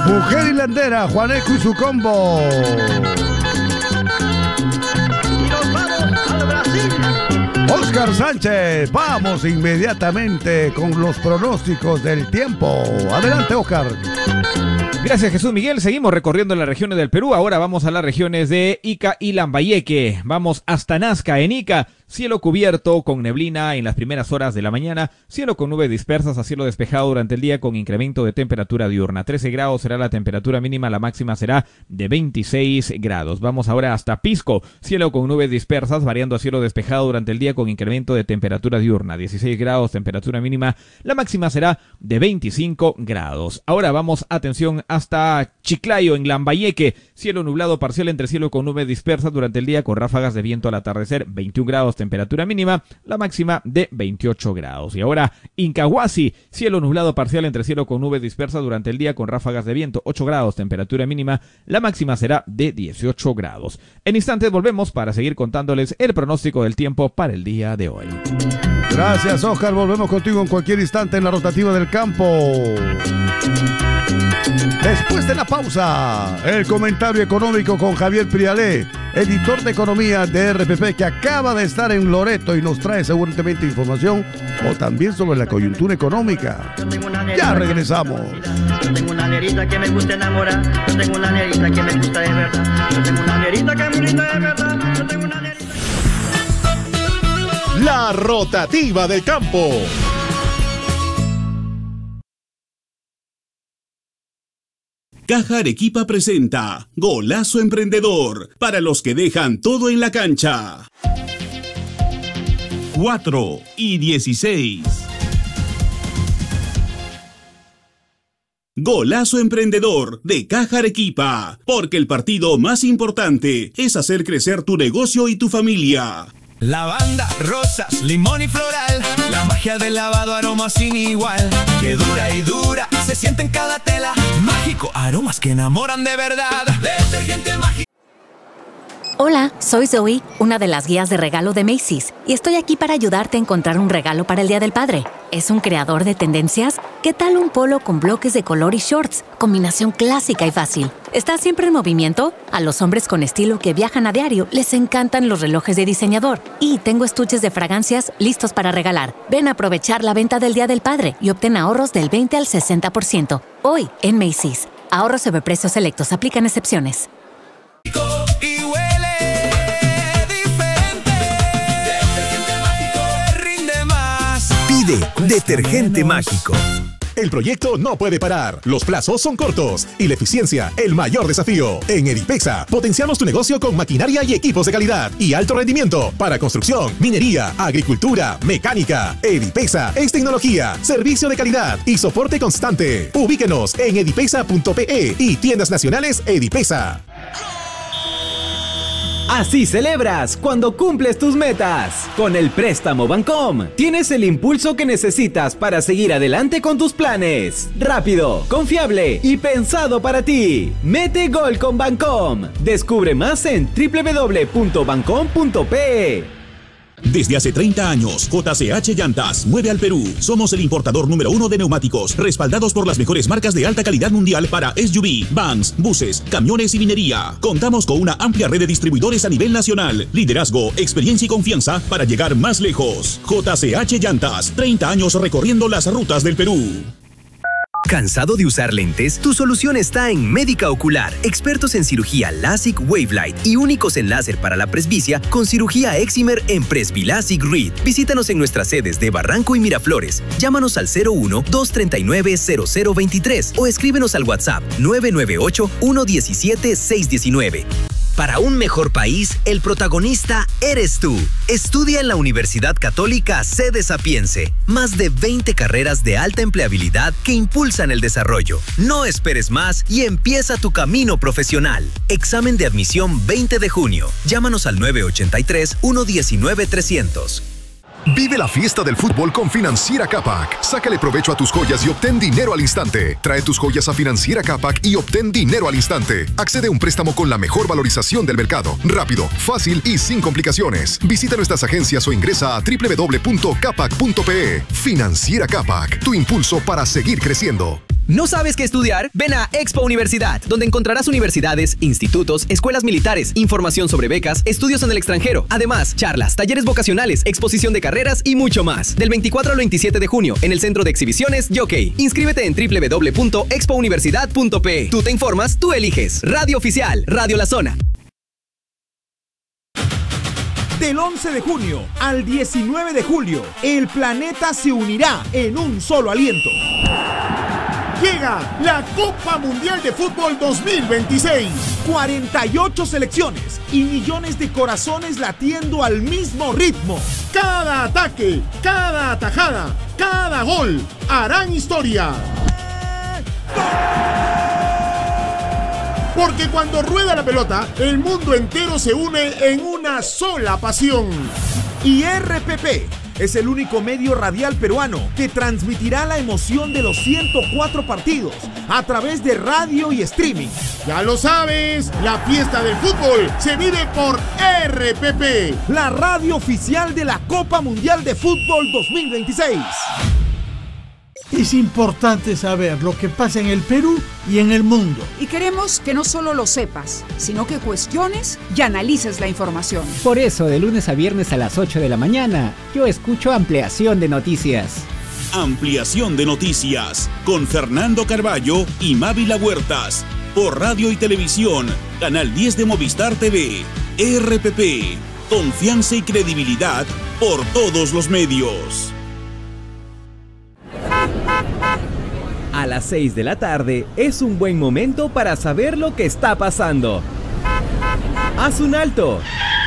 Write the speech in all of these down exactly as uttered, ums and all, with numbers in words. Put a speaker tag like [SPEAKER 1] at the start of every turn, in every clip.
[SPEAKER 1] Mujer hilandera, Juaneco y su combo.
[SPEAKER 2] Y nos vamos al Brasil.
[SPEAKER 1] Oscar Sánchez, vamos inmediatamente con los pronósticos del tiempo. Adelante, Oscar.
[SPEAKER 3] Gracias, Jesús Miguel. Seguimos recorriendo las regiones del Perú. Ahora vamos a las regiones de Ica y Lambayeque. Vamos hasta Nazca. En Ica, cielo cubierto con neblina en las primeras horas de la mañana. Cielo con nubes dispersas a cielo despejado durante el día con incremento de temperatura diurna. trece grados será la temperatura mínima, la máxima será de veintiséis grados. Vamos ahora hasta Pisco. Cielo con nubes dispersas variando a cielo despejado durante el día con incremento de temperatura diurna. dieciséis grados, temperatura mínima, la máxima será de veinticinco grados. Ahora vamos, atención, hasta Chiclayo en Lambayeque. Cielo nublado parcial entre cielo con nubes dispersas durante el día con ráfagas de viento al atardecer. veintiún grados, temperatura mínima, la máxima de veintiocho grados. Y ahora Incahuasi, cielo nublado parcial entre cielo con nubes dispersas durante el día con ráfagas de viento. ocho grados, temperatura mínima, la máxima será de dieciocho grados. En instantes volvemos para seguir contándoles el pronóstico del tiempo para el día de hoy.
[SPEAKER 1] Gracias, Oscar. Volvemos contigo en cualquier instante en la rotativa del campo. Después de la pausa, el comentario económico con Javier Prialé, editor de economía de R P P, que acaba de estar en Loreto y nos trae seguramente información o también sobre la coyuntura económica. Ya regresamos.
[SPEAKER 2] Yo tengo una nerita que me gusta enamorar. Yo tengo una nerita que me gusta de verdad. Yo tengo una nerita que es muy linda de verdad. Yo tengo una nerita.
[SPEAKER 4] La rotativa del campo.
[SPEAKER 5] Caja Arequipa presenta Golazo Emprendedor, para los que dejan todo en la cancha. cuatro y dieciséis. Golazo Emprendedor de Caja Arequipa, porque el partido más importante es hacer crecer tu negocio y tu familia.
[SPEAKER 6] Lavanda, rosas, limón y floral, la magia del lavado, aroma sin igual, que dura y dura, se siente en cada tela, mágico, aromas que enamoran de verdad, detergente mágico.
[SPEAKER 7] Hola, soy Zoe, una de las guías de regalo de Macy's, y estoy aquí para ayudarte a encontrar un regalo para el Día del Padre. ¿Es un creador de tendencias? ¿Qué tal un polo con bloques de color y shorts? Combinación clásica y fácil. ¿Estás siempre en movimiento? A los hombres con estilo que viajan a diario les encantan los relojes de diseñador. Y tengo estuches de fragancias listos para regalar. Ven a aprovechar la venta del Día del Padre y obtén ahorros del veinte al sesenta por ciento. Hoy en Macy's. Ahorros sobre precios selectos. Aplican excepciones.
[SPEAKER 6] Y huele diferente, detergente mágico rinde más.
[SPEAKER 8] Pide Detergente Mágico.
[SPEAKER 4] El proyecto no puede parar, los plazos son cortos y la eficiencia el mayor desafío. En Edipexa potenciamos tu negocio con maquinaria y equipos de calidad y alto rendimiento para construcción, minería, agricultura, mecánica. Edipexa es tecnología, servicio de calidad y soporte constante. Ubíquenos en edipexa punto pe y tiendas nacionales Edipexa.
[SPEAKER 9] Así celebras cuando cumples tus metas. Con el préstamo Bancom, tienes el impulso que necesitas para seguir adelante con tus planes. Rápido, confiable y pensado para ti. Mete gol con Bancom. Descubre más en doble u doble u doble u punto bancom punto pe.
[SPEAKER 5] Desde hace treinta años, J C H Llantas mueve al Perú. Somos el importador número uno de neumáticos, respaldados por las mejores marcas de alta calidad mundial para S U V, vans, buses, camiones y minería. Contamos con una amplia red de distribuidores a nivel nacional. Liderazgo, experiencia y confianza para llegar más lejos. J C H Llantas, treinta años recorriendo las rutas del Perú.
[SPEAKER 8] ¿Cansado de usar lentes? Tu solución está en Médica Ocular, expertos en cirugía LASIK Wavelight y únicos en láser para la presbicia con cirugía Excimer en Presbilasic Read. Visítanos en nuestras sedes de Barranco y Miraflores. Llámanos al cero uno, dos tres nueve, cero cero dos tres o escríbenos al WhatsApp nueve nueve ocho, uno uno siete, seis uno nueve. Para un mejor país, el protagonista eres tú. Estudia en la Universidad Católica Sede Sapiense. Más de veinte carreras de alta empleabilidad que impulsan el desarrollo. No esperes más y empieza tu camino profesional. Examen de admisión veinte de junio. Llámanos al nueve ocho tres, uno uno nueve, trescientos.
[SPEAKER 10] Vive la fiesta del fútbol con Financiera Capac. Sácale provecho a tus joyas y obtén dinero al instante. Trae tus joyas a Financiera Capac y obtén dinero al instante. Accede a un préstamo con la mejor valorización del mercado. Rápido, fácil y sin complicaciones. Visita nuestras agencias o ingresa a doble u doble u doble u punto capac punto pe. Financiera Capac, tu impulso para seguir creciendo.
[SPEAKER 8] ¿No sabes qué estudiar? Ven a Expo Universidad, donde encontrarás universidades, institutos, escuelas militares, información sobre becas, estudios en el extranjero, además, charlas, talleres vocacionales, exposición de carreras y mucho más. Del veinticuatro al veintisiete de junio, en el Centro de Exhibiciones Jockey. Inscríbete en doble u doble u doble u punto expo universidad punto pe. Tú te informas, tú eliges. Radio Oficial, Radio La Zona.
[SPEAKER 11] Del once de junio al diecinueve de julio, el planeta se unirá en un solo aliento. Llega la Copa Mundial de Fútbol dos mil veintiséis. cuarenta y ocho selecciones y millones de corazones latiendo al mismo ritmo. Cada ataque, cada atajada, cada gol harán historia. Porque cuando rueda la pelota, el mundo entero se une en una sola pasión. Y R P P es el único medio radial peruano que transmitirá la emoción de los ciento cuatro partidos a través de radio y streaming. Ya lo sabes, la fiesta del fútbol se vive por R P P, la radio oficial de la Copa Mundial de Fútbol dos mil veintiséis.
[SPEAKER 12] Es importante saber lo que pasa en el Perú y en el mundo.
[SPEAKER 13] Y queremos que no solo lo sepas, sino que cuestiones y analices la información.
[SPEAKER 14] Por eso, de lunes a viernes a las ocho de la mañana, yo escucho Ampliación de Noticias.
[SPEAKER 5] Ampliación de Noticias, con Fernando Carballo y Mávila Huertas, por radio y televisión, Canal diez de Movistar T V, R P P, confianza y credibilidad por todos los medios.
[SPEAKER 9] A las seis de la tarde es un buen momento para saber lo que está pasando. Haz un alto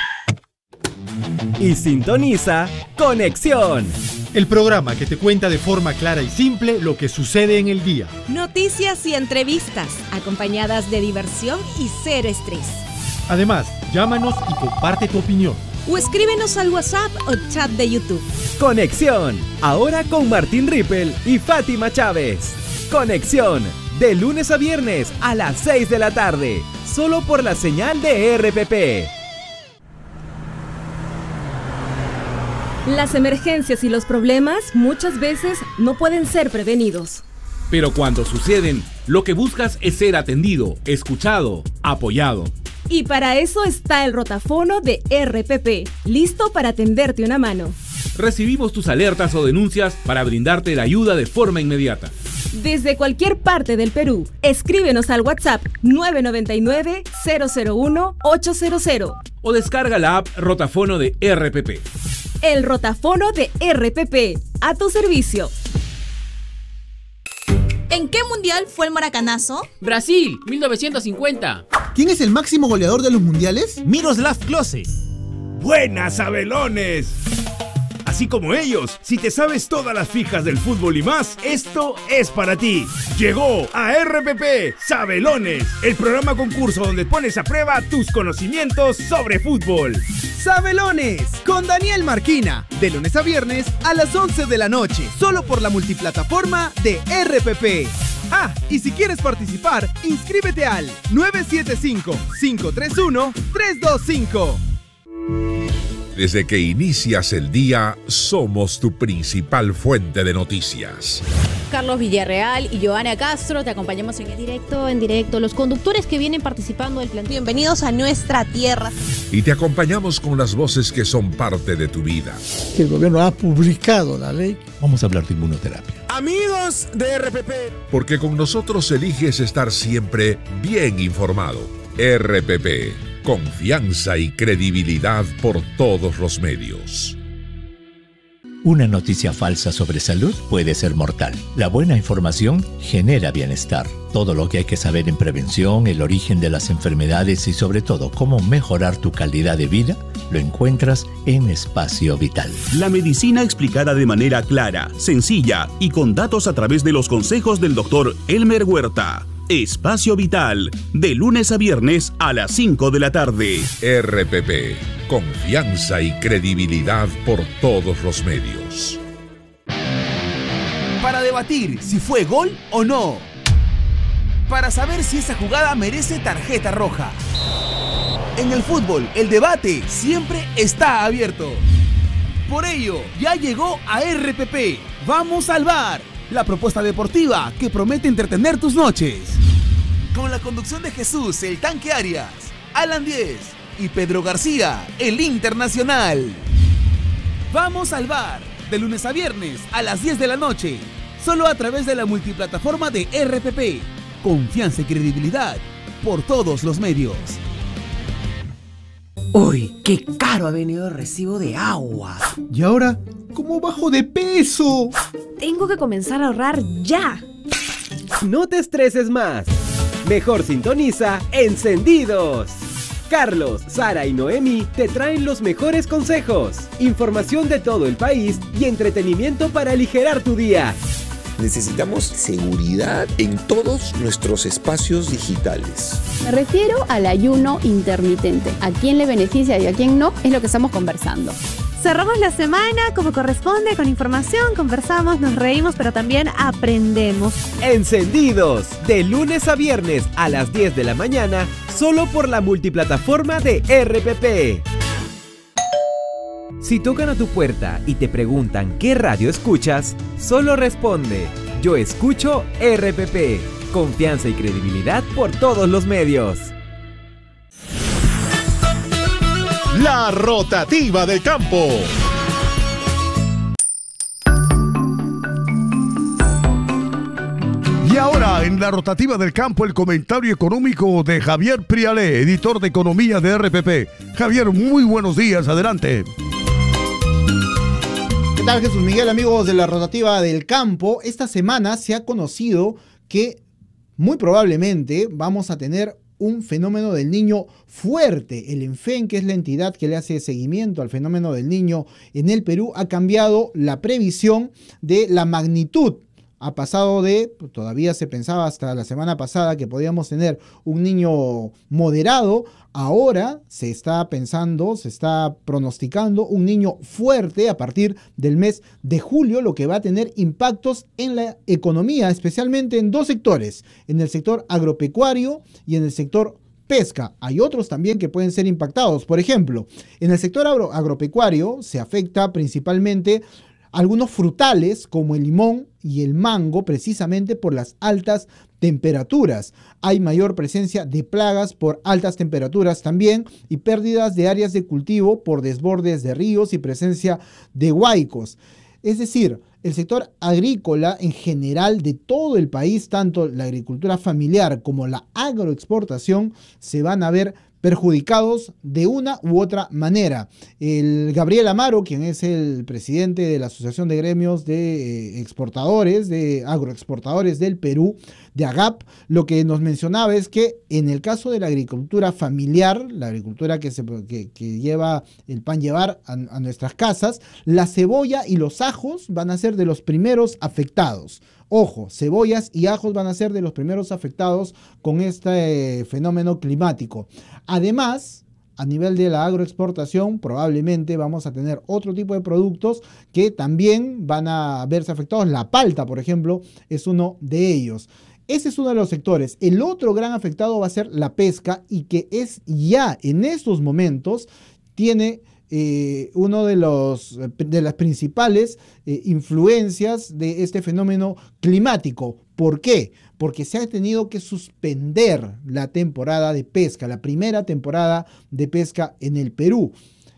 [SPEAKER 9] y sintoniza Conexión,
[SPEAKER 15] el programa que te cuenta de forma clara y simple lo que sucede en el día.
[SPEAKER 16] Noticias y entrevistas, acompañadas de diversión y cero estrés.
[SPEAKER 15] Además, llámanos y comparte tu opinión.
[SPEAKER 16] O escríbenos al WhatsApp o chat de YouTube.
[SPEAKER 9] Conexión, ahora con Martín Rippel y Fátima Chávez. Conexión, de lunes a viernes a las seis de la tarde, solo por la señal de R P P.
[SPEAKER 17] Las emergencias y los problemas muchas veces no pueden ser prevenidos.
[SPEAKER 18] Pero cuando suceden, lo que buscas es ser atendido, escuchado, apoyado.
[SPEAKER 17] Y para eso está el rotafono de R P P, listo para tenderte una mano.
[SPEAKER 18] Recibimos tus alertas o denuncias para brindarte la ayuda de forma inmediata.
[SPEAKER 17] Desde cualquier parte del Perú, escríbenos al WhatsApp nueve nueve nueve, cero cero uno, ocho cero cero.
[SPEAKER 18] O descarga la app Rotafono de R P P.
[SPEAKER 17] El rotafono de R P P, a tu servicio.
[SPEAKER 19] ¿En qué mundial fue el maracanazo?
[SPEAKER 20] Brasil, mil novecientos cincuenta.
[SPEAKER 21] ¿Quién es el máximo goleador de los mundiales?
[SPEAKER 22] Miroslav Klose. ¡Buenas, Sabelones! Así como ellos, si te sabes todas las fijas del fútbol y más, esto es para ti. Llegó a R P P Sabelones, el programa concurso donde pones a prueba tus conocimientos sobre fútbol.
[SPEAKER 23] Sabelones, con Daniel Marquina, de lunes a viernes a las once de la noche, solo por la multiplataforma de R P P. Ah, y si quieres participar, inscríbete al nueve siete cinco, cinco tres uno, tres dos cinco.
[SPEAKER 24] Desde que inicias el día, somos tu principal fuente de noticias.
[SPEAKER 25] Carlos Villarreal y Joana Castro, te acompañamos en el directo, en directo. Los conductores que vienen participando del plan.
[SPEAKER 19] Bienvenidos a nuestra tierra.
[SPEAKER 24] Y te acompañamos con las voces que son parte de tu vida.
[SPEAKER 12] El gobierno ha publicado la ley.
[SPEAKER 26] Vamos a hablar de inmunoterapia.
[SPEAKER 22] Amigos de R P P.
[SPEAKER 24] Porque con nosotros eliges estar siempre bien informado. R P P. Confianza y credibilidad por todos los medios.
[SPEAKER 26] Una noticia falsa sobre salud puede ser mortal. La buena información genera bienestar. Todo lo que hay que saber en prevención, el origen de las enfermedades y sobre todo cómo mejorar tu calidad de vida, lo encuentras en Espacio Vital.
[SPEAKER 5] La medicina explicada de manera clara, sencilla y con datos a través de los consejos del doctor Elmer Huerta. Espacio Vital, de lunes a viernes a las cinco de la tarde.
[SPEAKER 24] R P P, confianza y credibilidad por todos los medios.
[SPEAKER 11] Para debatir si fue gol o no. Para saber si esa jugada merece tarjeta roja. En el fútbol, el debate siempre está abierto. Por ello, ya llegó a R P P. Vamos al V A R.
[SPEAKER 23] la propuesta deportiva que promete entretener tus noches. Con la conducción de Jesús, el Tanque Arias, Alan Diez y Pedro García, el Internacional. Vamos al bar, de lunes a viernes a las diez de la noche, solo a través de la multiplataforma de R P P. Confianza y credibilidad por todos los medios.
[SPEAKER 1] Uy, qué caro ha venido el recibo de agua.
[SPEAKER 21] ¿Y ahora cómo bajo de peso?
[SPEAKER 25] Tengo que comenzar a ahorrar ya.
[SPEAKER 9] No te estreses más. Mejor sintoniza Encendidos. Carlos, Sara y Noemi te traen los mejores consejos, información de todo el país y entretenimiento para aligerar tu día.
[SPEAKER 2] Necesitamos seguridad en todos nuestros espacios digitales.
[SPEAKER 3] Me refiero al ayuno intermitente. A quién le beneficia y a quién no es lo que estamos conversando.
[SPEAKER 25] Cerramos la semana como corresponde, con información, conversamos, nos reímos, pero también aprendemos.
[SPEAKER 9] Encendidos, de lunes a viernes a las diez de la mañana, solo por la multiplataforma de R P P. Si tocan a tu puerta y te preguntan qué radio escuchas, solo responde: yo escucho R P P. Confianza y credibilidad por todos los medios.
[SPEAKER 4] La rotativa del campo.
[SPEAKER 6] Y ahora, en la rotativa del campo, el comentario económico de Javier Prialé, editor de Economía de R P P. Javier, muy buenos días, adelante.
[SPEAKER 21] ¿Qué tal, Jesús Miguel, amigos de la rotativa del campo? Esta semana se ha conocido que muy probablemente vamos a tener un fenómeno del Niño fuerte. El ENFEN, que es la entidad que le hace seguimiento al fenómeno del Niño en el Perú, ha cambiado la previsión de la magnitud. Ha pasado de, todavía se pensaba hasta la semana pasada que podíamos tener un niño moderado, ahora se está pensando, se está pronosticando un niño fuerte a partir del mes de julio, lo que va a tener impactos en la economía, especialmente en dos sectores, en el sector agropecuario y en el sector pesca. Hay otros también que pueden ser impactados. Por ejemplo, en el sector agro agropecuario se afecta principalmente algunos frutales como el limón y el mango, precisamente por las altas temperaturas. Hay mayor presencia de plagas por altas temperaturas también y pérdidas de áreas de cultivo por desbordes de ríos y presencia de huaicos. Es decir, el sector agrícola en general de todo el país, tanto la agricultura familiar como la agroexportación, se van a ver perjudicados de una u otra manera. El Gabriel Amaro, quien es el presidente de la Asociación de Gremios de Exportadores, de Agroexportadores del Perú, de AGAP, lo que nos mencionaba es que en el caso de la agricultura familiar, la agricultura que, se, que, que lleva el pan llevar a, a nuestras casas, la cebolla y los ajos van a ser de los primeros afectados. Ojo, cebollas y ajos van a ser de los primeros afectados con este eh, fenómeno climático. Además, a nivel de la agroexportación, probablemente vamos a tener otro tipo de productos que también van a verse afectados. La palta, por ejemplo, es uno de ellos. Ese es uno de los sectores. El otro gran afectado va a ser la pesca, y que es ya en estos momentos tiene Eh, uno de los de las principales eh, influencias de este fenómeno climático. ¿Por qué? Porque se ha tenido que suspender la temporada de pesca, la primera temporada de pesca en el Perú,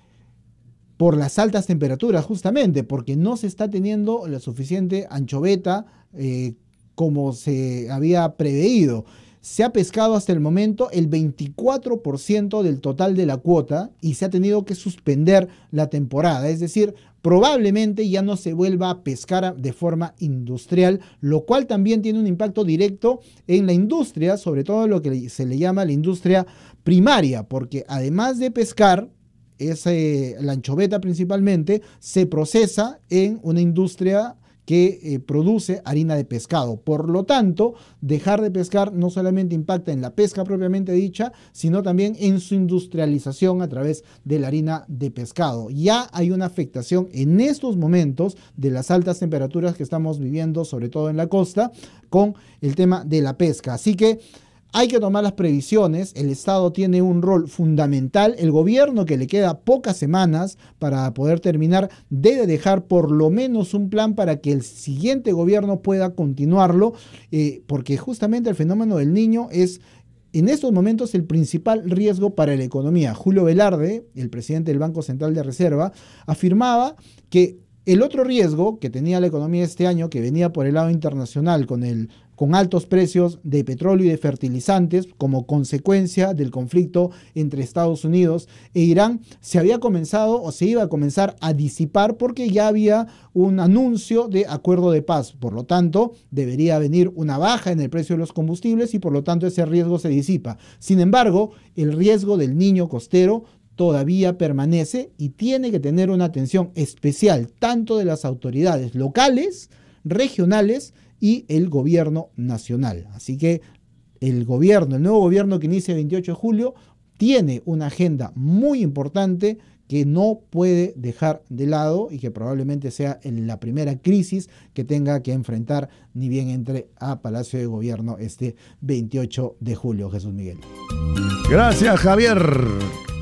[SPEAKER 21] por las altas temperaturas, justamente porque no se está teniendo la suficiente anchoveta eh, como se había preveído. Se ha pescado hasta el momento el veinticuatro por ciento del total de la cuota y se ha tenido que suspender la temporada. Es decir, probablemente ya no se vuelva a pescar de forma industrial, lo cual también tiene un impacto directo en la industria, sobre todo lo que se le llama la industria primaria, porque además de pescar, es, eh, la anchoveta principalmente, se procesa en una industria que eh, produce harina de pescado. Por lo tanto, dejar de pescar no solamente impacta en la pesca propiamente dicha, sino también en su industrialización a través de la harina de pescado. Ya hay una afectación en estos momentos de las altas temperaturas que estamos viviendo, sobre todo en la costa, con el tema de la pesca. Así que Hay que tomar las previsiones, el Estado tiene un rol fundamental, el gobierno, que le queda pocas semanas para poder terminar, debe dejar por lo menos un plan para que el siguiente gobierno pueda continuarlo, eh, porque justamente el fenómeno del Niño es en estos momentos el principal riesgo para la economía. Julio Velarde, el presidente del Banco Central de Reserva, afirmaba que el otro riesgo que tenía la economía este año, que venía por el lado internacional con el con altos precios de petróleo y de fertilizantes como consecuencia del conflicto entre Estados Unidos e Irán, se había comenzado o se iba a comenzar a disipar porque ya había un anuncio de acuerdo de paz. Por lo tanto, debería venir una baja en el precio de los combustibles y por lo tanto ese riesgo se disipa. Sin embargo, el riesgo del Niño costero todavía permanece y tiene que tener una atención especial tanto de las autoridades locales, regionales y el gobierno nacional. Así que el gobierno, el nuevo gobierno que inicia el veintiocho de julio, tiene una agenda muy importante que no puede dejar de lado y que probablemente sea en la primera crisis que tenga que enfrentar ni bien entre a Palacio de Gobierno este veintiocho de julio. Jesús Miguel.
[SPEAKER 6] Gracias, Javier.